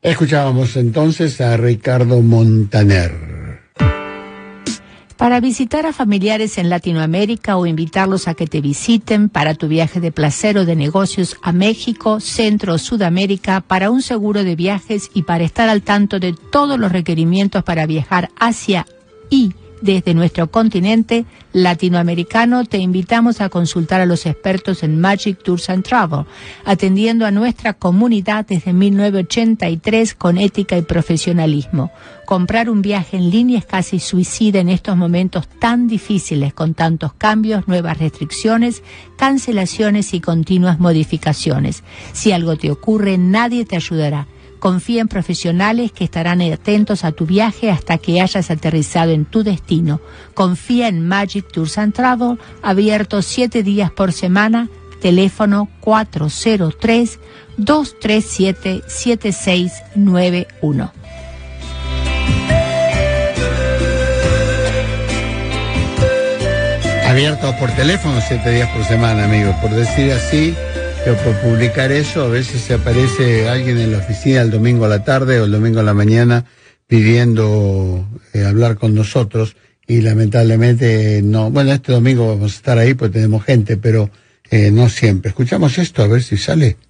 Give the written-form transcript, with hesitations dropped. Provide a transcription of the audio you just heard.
Escuchábamos entonces a Ricardo Montaner. Para visitar a familiares en Latinoamérica o invitarlos a que te visiten para tu viaje de placer o de negocios a México, Centro o Sudamérica, para un seguro de viajes y para estar al tanto de todos los requerimientos para viajar hacia y desde nuestro continente latinoamericano, te invitamos a consultar a los expertos en Magic Tours and Travel, atendiendo a nuestra comunidad desde 1983 con ética y profesionalismo. Comprar un viaje en línea es casi suicida en estos momentos tan difíciles, con tantos cambios, nuevas restricciones, cancelaciones y continuas modificaciones. Si algo te ocurre, nadie te ayudará. Confía en profesionales que estarán atentos a tu viaje hasta que hayas aterrizado en tu destino. Confía en Magic Tours and Travel, abierto 7 días por semana, teléfono 403-237-7691. Abierto por teléfono 7 días por semana, amigos, por decir así. Pero por publicar eso, a veces se aparece alguien en la oficina el domingo a la tarde o el domingo a la mañana pidiendo hablar con nosotros y lamentablemente no. Bueno, este domingo vamos a estar ahí porque tenemos gente, pero no siempre. Escuchamos esto a ver si sale.